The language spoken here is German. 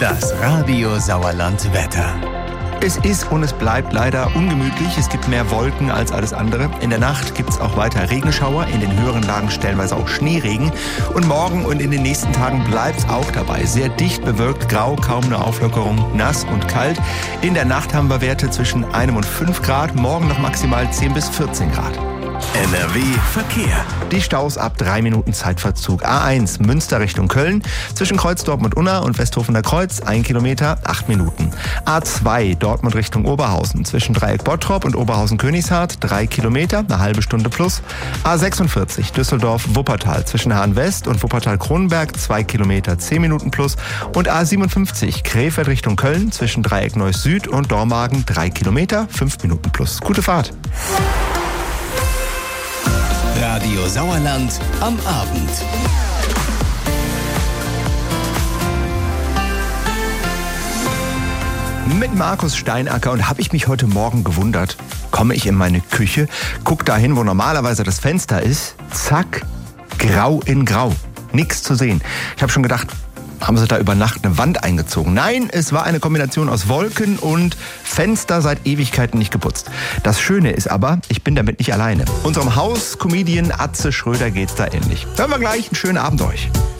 Das Radio Sauerland Wetter. Es ist und es bleibt leider ungemütlich. Es gibt mehr Wolken als alles andere. In der Nacht gibt es auch weiter Regenschauer, in den höheren Lagen stellenweise auch Schneeregen. Und morgen und in den nächsten Tagen bleibt es auch dabei. Sehr dicht bewölkt, grau, kaum eine Auflockerung, nass und kalt. In der Nacht haben wir Werte zwischen 1 und 5 Grad, morgen noch maximal 10 bis 14 Grad. NRW Verkehr. Die Staus ab 3 Minuten Zeitverzug. A1 Münster Richtung Köln, zwischen Kreuz Dortmund-Unna und Westhofener Kreuz 1 Kilometer, 8 Minuten. A2 Dortmund Richtung Oberhausen, zwischen Dreieck Bottrop und Oberhausen-Königshardt 3 Kilometer, eine halbe Stunde plus. A46 Düsseldorf-Wuppertal, zwischen Hahn-West und Wuppertal-Kronenberg 2 Kilometer, 10 Minuten plus. Und A57 Krefeld Richtung Köln, zwischen Dreieck Neuss-Süd und Dormagen 3 Kilometer, 5 Minuten plus. Gute Fahrt. Radio Sauerland am Abend. Mit Markus Steinacker, und habe ich mich heute Morgen gewundert, komme ich in meine Küche, guck dahin, wo normalerweise das Fenster ist, zack, grau in grau, nichts zu sehen. Ich habe schon gedacht, haben sie da über Nacht eine Wand eingezogen? Nein, es war eine Kombination aus Wolken und Fenster seit Ewigkeiten nicht geputzt. Das Schöne ist aber, ich bin damit nicht alleine. Unserem Haus-Comedian Atze Schröder geht's da ähnlich. Hören wir gleich, einen schönen Abend euch.